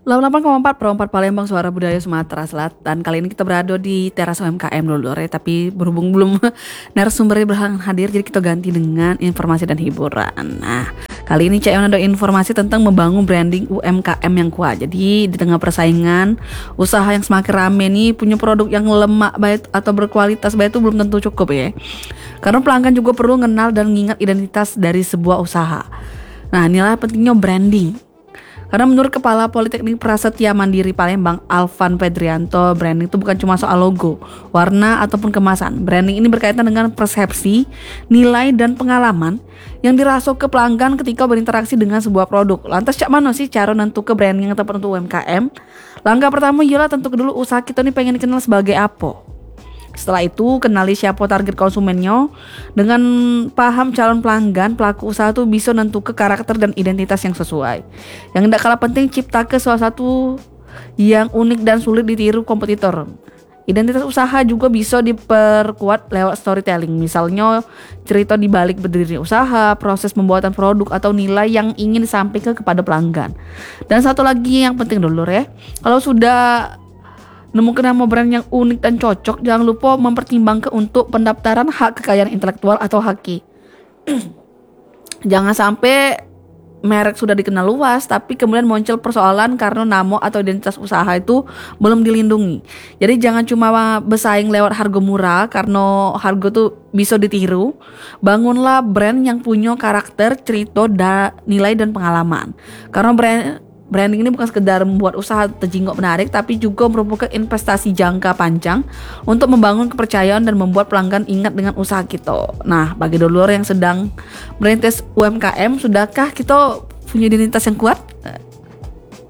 88,4 Pro 4 Palembang, Suara Budaya Sumatera Selatan. Kali ini kita berada di teras UMKM dulu, tapi berhubung belum narasumbernya hadir, jadi kita ganti dengan informasi dan hiburan. Nah, kali ini Cak Yon ada informasi tentang membangun branding UMKM yang kuat. Jadi di tengah persaingan usaha yang semakin rame nih, punya produk yang lemak baik atau berkualitas baik itu belum tentu cukup ya. Karena pelanggan juga perlu mengenal dan mengingat identitas dari sebuah usaha. Nah, inilah pentingnya branding. Karena menurut Kepala Politeknik Prasetya Mandiri Palembang, Alvan Pedrianto, branding itu bukan cuma soal logo, warna, ataupun kemasan. Branding ini berkaitan dengan persepsi, nilai, dan pengalaman yang dirasuk ke pelanggan ketika berinteraksi dengan sebuah produk. Lantas cak mana sih cara nentu ke branding yang tepat untuk UMKM? Langkah pertama ialah tentu dulu usaha kita ini pengen dikenal sebagai apa. Setelah itu, kenali siapa target konsumennya. Dengan paham calon pelanggan, pelaku usaha tuh bisa nentu ke karakter dan identitas yang sesuai. Yang tidak kalah penting, cipta ke salah satu yang unik dan sulit ditiru kompetitor. Identitas usaha juga bisa diperkuat lewat storytelling. Misalnya, cerita di balik berdiri usaha, proses pembuatan produk, atau nilai yang ingin disampaikan kepada pelanggan. Dan satu lagi yang penting dulu ya, kalau sudah nemukan nama brand yang unik dan cocok, jangan lupa mempertimbangkan untuk pendaftaran hak kekayaan intelektual atau HAKI. Jangan sampai merek sudah dikenal luas, tapi kemudian muncul persoalan karena nama atau identitas usaha itu belum dilindungi. Jadi jangan cuma bersaing lewat harga murah, karena harga tuh bisa ditiru. Bangunlah brand yang punya karakter, cerita, nilai dan pengalaman. Karena branding ini bukan sekedar membuat usaha terjinggok menarik, tapi juga merupakan investasi jangka panjang untuk membangun kepercayaan dan membuat pelanggan ingat dengan usaha kita. Nah, bagi dulur yang sedang merintis UMKM, sudahkah kita punya identitas yang kuat?